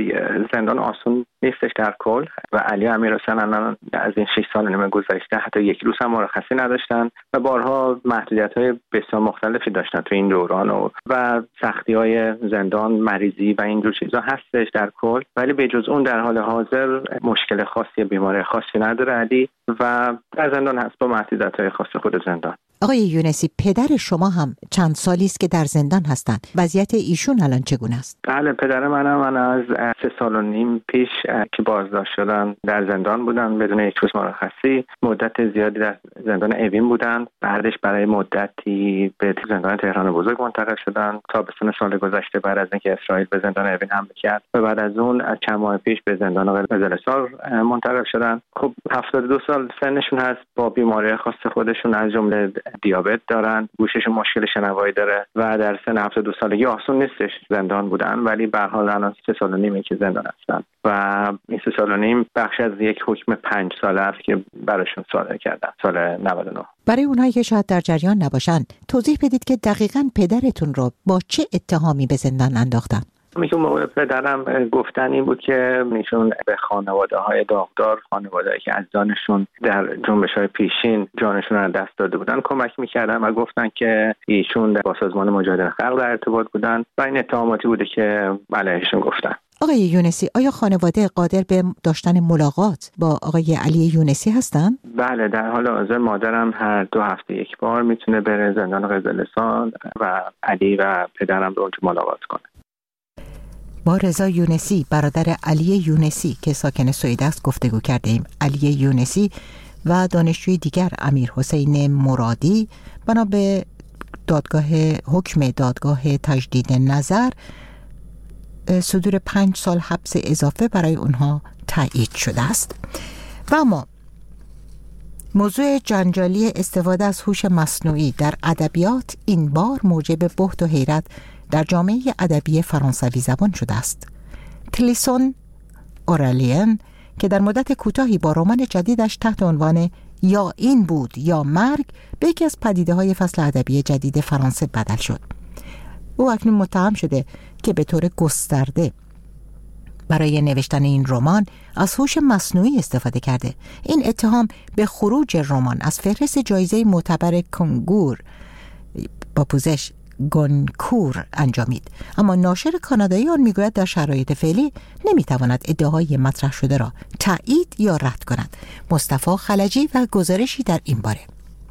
زندان آسون نیستش در کل و علی امیرحسین الان از این 6 سال و نیم گذشته حتی یک روز هم مرخصی نداشتن و بارها محدودیت‌های بسیار مختلفی داشتن تو این دوران و سختی‌های زندان، مریضی و اینجور چیزا هستش در کل، ولی به جز اون در حال حاضر مشکل خاصی، بیماری خاصی نداره علی و در زندان هست با محدودیت‌های خاص خود زندان. آقای یونسی، پدر شما هم چند سالی است که در زندان هستند. وضعیت ایشون الان چگونه است؟ بله، پدر من از 3 سال و نیم پیش که بازداشت شدن در زندان بودن بدون یک روز مرخصی. مدت زیادی در زندان اوین بودن. بعدش برای مدتی به زندان تهران بزرگ منتقل شدن. تابستان سال گذشته بعد از اینکه اسرائیل به زندان اوین حمله کرد و بعد از اون از چند ماه پیش به زندان قزل‌سار منتقل شدن. خب 72 سال سنشون هست، با بیماری خاص خودشون از جمله دیابت دارن، گوششون مشکل شنوایی داره و در سن 72 سالگی آسون نیستش زندان بودن، ولی به هر حال الان 3 سال و نیمه که زندان هستن و این 3 سال و نیم بخش از یک حکم 5 ساله است که براشون صادر کردن سال 99. برای اونایی که شاید در جریان نباشن توضیح بدید که دقیقاً پدرتون رو با چه اتهامی به زندان انداختن؟ میگم موقع پدرم گفتن این بود که ایشون به خانواده‌های داغدار، خانواده‌ای که از جانشون در جنبش‌های پیشین جانشون رو دست داده بودن کمک می‌کردن و گفتن که ایشون با سازمان مجاهدین خلق در ارتباط بودن و این اتهاماتی بوده که علیهشون گفتن. آقای یونسی، آیا خانواده قادر به داشتن ملاقات با آقای علی یونسی هستند؟ بله، در حال حاضر مادرم هر 2 هفته یک بار میتونه بره زندان قزل‌سار و علی و پدرم رو اونجا ملاقات کنه. با رضا یونسی، برادر علی یونسی که ساکن سوئد است گفتگو کردیم. علی یونسی و دانشجوی دیگر امیرحسین مرادی بنا به حکم دادگاه تجدید نظر صدور 5 سال حبس اضافه برای اونها تایید شده است. و اما موضوع جنجالی استفاده از هوش مصنوعی در ادبیات این بار موجب بهت و حیرت در جامعه ادبی فرانسوی زبان شده است. تلیسون اورالین که در مدت کوتاهی با رمان جدیدش تحت عنوان یا این بود یا مرگ به یکی از پدیده‌های فصل ادبی جدید فرانسه بدل شد. او اکنون متهم شده که به طور گسترده برای نوشتن این رمان از هوش مصنوعی استفاده کرده. این اتهام به خروج رمان از فهرست جایزه معتبر کنگور با پوزش گونکور انجامید، اما ناشر کانادایی آن میگوید در شرایط فعلی نمیتواند ادعاهای مطرح شده را تایید یا رد کند. مصطفی خلجی و گزارشی در این باره.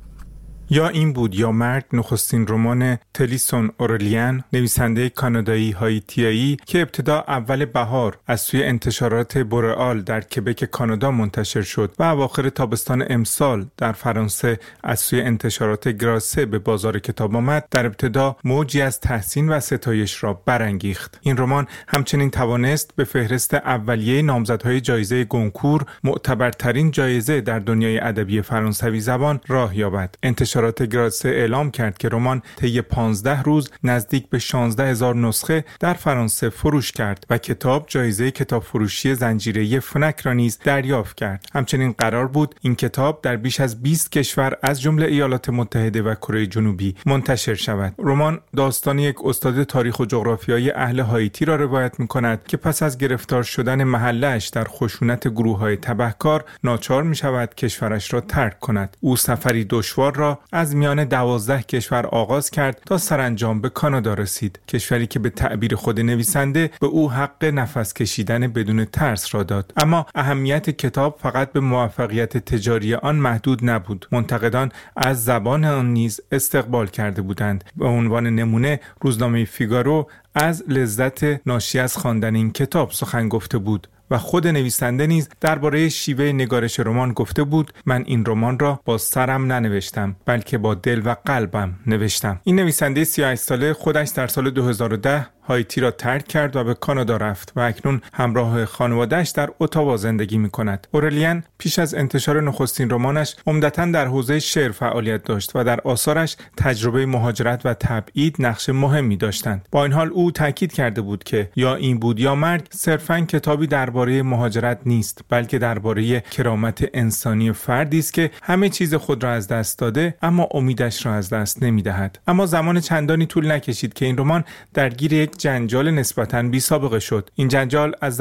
یا این بود یا مرگ نخستین رمان تلیسون اورالین، نویسنده کانادایی هایتیایی که ابتدا اول بهار از سوی انتشارات بورئال در کبک کانادا منتشر شد و اواخر تابستان امسال در فرانسه از سوی انتشارات گراسه به بازار کتاب آمد، در ابتدا موجی از تحسین و ستایش را برانگیخت. این رمان همچنین توانست به فهرست اولیه نامزدهای جایزه گونکور، معتبرترین جایزه در دنیای ادبی فرانسوی زبان، راه یابد. انتشارات گراسه اعلام کرد که رمان طی 15 روز نزدیک به 16,000 نسخه در فرانسه فروش کرد و کتاب جایزه کتاب فروشی زنجیره‌ای فنک را نیز دریافت کرد. همچنین قرار بود این کتاب در بیش از 20 کشور از جمله ایالات متحده و کره جنوبی منتشر شود. رمان داستان یک استاد تاریخ و جغرافیای اهل هایتی را روایت می‌کند که پس از گرفتار شدن محله‌اش در خشونت گروه‌های تبهکار ناچار می‌شود کشورش را ترک کند. او سفری دشوار را از میان 12 کشور آغاز کرد تا سرانجام به کانادا رسید، کشوری که به تعبیر خود نویسنده به او حق نفس کشیدن بدون ترس را داد. اما اهمیت کتاب فقط به موفقیت تجاری آن محدود نبود. منتقدان از زبان آن نیز استقبال کرده بودند. به عنوان نمونه روزنامه فیگارو از لذت ناشی از خواندن این کتاب سخن گفته بود و خود نویسنده نیز درباره شیوه نگارش رمان گفته بود: من این رمان را با سرم ننوشتم بلکه با دل و قلبم نوشتم. این نویسنده 38 ساله خودش در سال 2010 هایتی را ترک کرد و به کانادا رفت و اکنون همراه خانواده‌اش در اتاوا زندگی می‌کند. اورالین پیش از انتشار نخستین رمانش عمدتاً در حوزه شعر فعالیت داشت و در آثارش تجربه مهاجرت و تبعید نقش مهمی داشتند. با این حال او تاکید کرده بود که یا این بود یا مرگ صرفاً کتابی درباره مهاجرت نیست، بلکه درباره کرامت انسانی فردی است که همه چیز خود را از دست داده اما امیدش را از دست نمی‌دهد. اما زمان چندانی طول نکشید که این رمان درگیر یک جنجال نسبتاً بی‌سابقه شد. این جنجال از